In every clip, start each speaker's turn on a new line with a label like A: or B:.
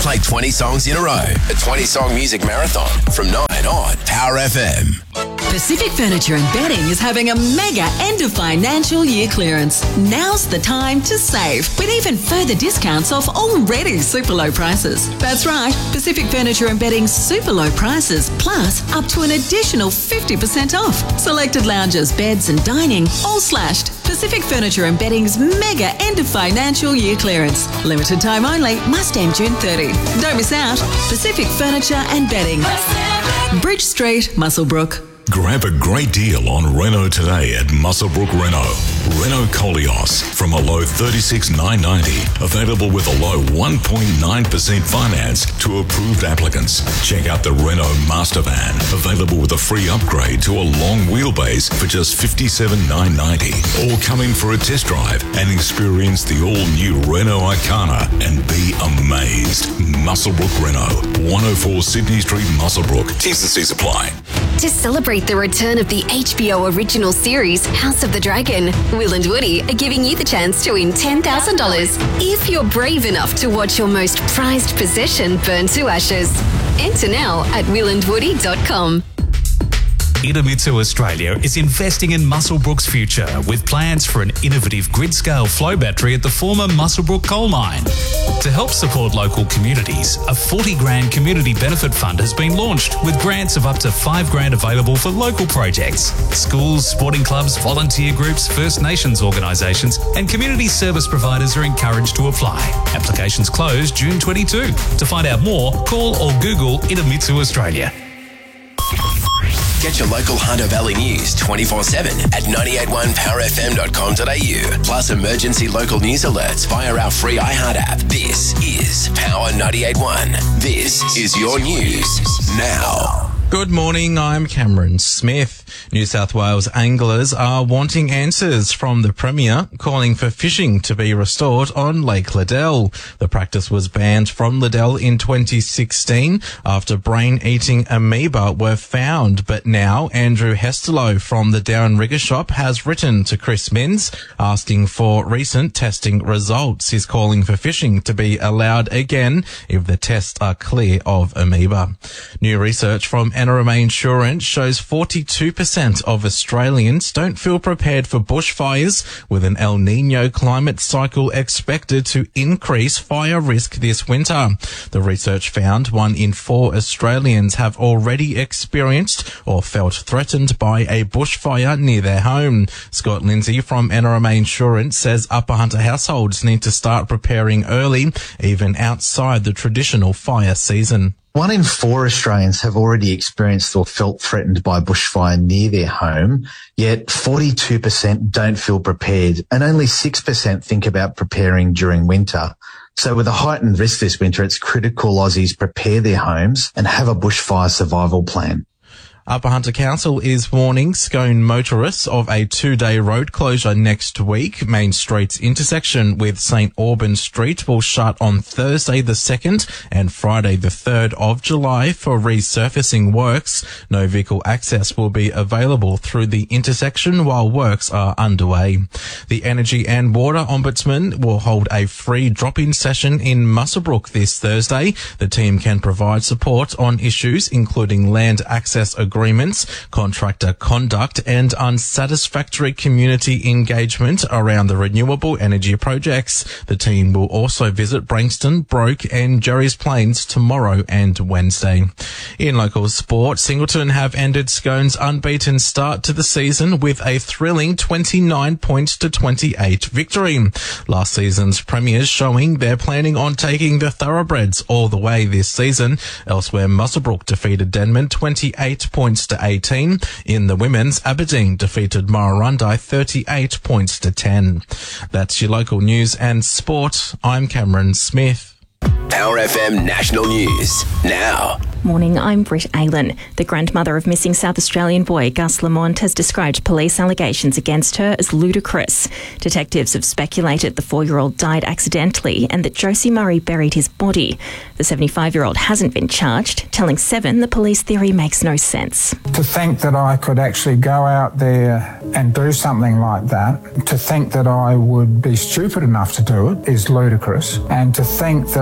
A: play 20 songs in a row. A 20-song music marathon from 9 on Power FM.
B: Pacific Furniture and Bedding is having a mega end of financial year clearance. Now's the time to save, with even further discounts off already super low prices. That's right, Pacific Furniture and Bedding's super low prices, plus up to an additional 50% off. Selected lounges, beds and dining, all slashed. Pacific Furniture and Bedding's mega end of financial year clearance. Limited time only, must end June 30. Don't miss out. Pacific Furniture and Bedding. Bridge Street, Muswellbrook.
C: Grab a great deal on Renault today at Muswellbrook Renault. Renault Koleos from a low $36,990. Available with a low 1.9% finance to approved applicants. Check out the Renault Master Van. Available with a free upgrade to a long wheelbase for just $57,990. Or come in for a test drive and experience the all-new Renault Arcana and be amazed. Muswellbrook Renault. 104 Sydney Street, Muswellbrook. T's and C's apply.
D: To celebrate the return of the HBO original series, House of the Dragon, Will and Woody are giving you the chance to win $10,000 if you're brave enough to watch your most prized possession burn to ashes. Enter now at willandwoody.com.
E: Idemitsu Australia is investing in Muswellbrook's future with plans for an innovative grid-scale flow battery at the former Muswellbrook coal mine. To help support local communities, a $40,000 community benefit fund has been launched with grants of up to $5,000 available for local projects. Schools, sporting clubs, volunteer groups, First Nations organisations and community service providers are encouraged to apply. Applications close June 22. To find out more, call or Google Idemitsu Australia.
A: Get your local Hunter Valley news 24/7 at 981powerfm.com.au. Plus emergency local news alerts via our free iHeart app. This is Power 98.1. This is your news now.
F: Good morning, I'm Cameron Smith. New South Wales anglers are wanting answers from the Premier, calling for fishing to be restored on Lake Liddell. The practice was banned from Liddell in 2016 after brain-eating amoeba were found, but now Andrew Hesterlow from the Downrigger shop has written to Chris Minns asking for recent testing results. He's calling for fishing to be allowed again if the tests are clear of amoeba. New research from NRMA Insurance shows 42% of Australians don't feel prepared for bushfires, with an El Nino climate cycle expected to increase fire risk this winter. The research found 1 in 4 Australians have already experienced or felt threatened by a bushfire near their home. Scott Lindsay from NRMA Insurance says Upper Hunter households need to start preparing early, even outside the traditional fire season.
G: 1 in 4 Australians have already experienced or felt threatened by bushfire near their home, yet 42% don't feel prepared and only 6% think about preparing during winter. So with a heightened risk this winter, it's critical Aussies prepare their homes and have a bushfire survival plan.
F: Upper Hunter Council is warning Scone motorists of a 2-day road closure next week. Main Street's intersection with St Auburn Street will shut on Thursday the 2nd and Friday the 3rd of July for resurfacing works. No vehicle access will be available through the intersection while works are underway. The Energy and Water Ombudsman will hold a free drop-in session in Muswellbrook this Thursday. The team can provide support on issues including land access agreements, contractor conduct and unsatisfactory community engagement around the renewable energy projects. The team will also visit Branxton, Broke and Jerry's Plains tomorrow and Wednesday. In local sport, Singleton have ended Scone's unbeaten start to the season with a thrilling 29 points to 28 victory. Last season's premiers showing they're planning on taking the Thoroughbreds all the way this season. Elsewhere, Muswellbrook defeated Denman 28 points to 18. In the women's, Aberdeen defeated Murrurundi 38 points to 10. That's your local news and sport. I'm Cameron Smith.
A: Power FM National News now.
H: Morning, I'm Britt Aylen. The grandmother of missing South Australian boy Gus Lamont has described police allegations against her as ludicrous. Detectives have speculated the 4-year-old died accidentally and that Josie Murray buried his body. The 75-year-old hasn't been charged, telling Seven the police theory makes no sense.
I: To think that I could actually go out there and do something like that, to think that I would be stupid enough to do it is ludicrous, and to think that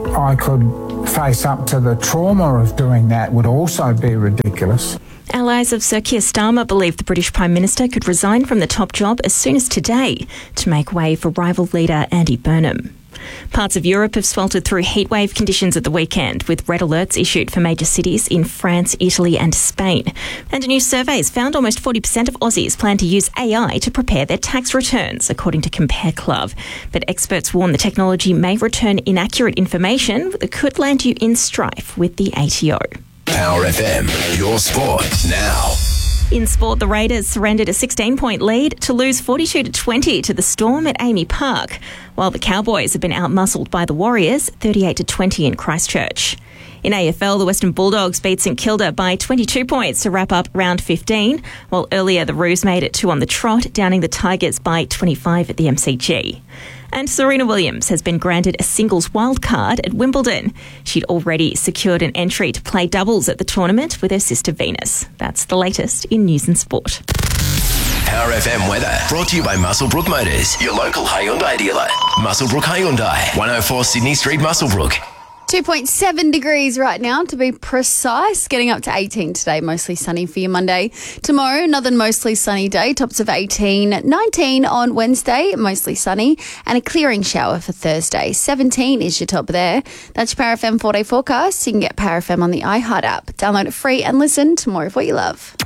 I: I could face up to the trauma of doing that would also be ridiculous.
H: Allies of Sir Keir Starmer believe the British Prime Minister could resign from the top job as soon as today to make way for rival leader Andy Burnham. Parts of Europe have sweltered through heatwave conditions at the weekend, with red alerts issued for major cities in France, Italy and Spain. And a new survey has found almost 40% of Aussies plan to use AI to prepare their tax returns, according to Compare Club. But experts warn the technology may return inaccurate information that could land you in strife with the ATO.
A: Power FM, your sport now.
H: In sport, the Raiders surrendered a 16-point lead to lose 42-20 to the Storm at Amy Park, while the Cowboys have been outmuscled by the Warriors 38-20 in Christchurch. In AFL, the Western Bulldogs beat St Kilda by 22 points to wrap up round 15, while earlier the Roos made it 2 on the trot, downing the Tigers by 25 at the MCG. And Serena Williams has been granted a singles wildcard at Wimbledon. She'd already secured an entry to play doubles at the tournament with her sister Venus. That's the latest in news and sport.
A: Power FM weather brought to you by Muswellbrook Motors, your local Hyundai dealer. Muswellbrook Hyundai, 104 Sydney Street, Muswellbrook.
J: 2.7 degrees right now, to be precise. Getting up to 18 today, mostly sunny for your Monday. Tomorrow, another mostly sunny day, tops of 18. 19 on Wednesday, mostly sunny. And a clearing shower for Thursday. 17 is your top there. That's your Power FM 4-day forecast. You can get Power FM on the iHeart app. Download it free and listen to more of what you love.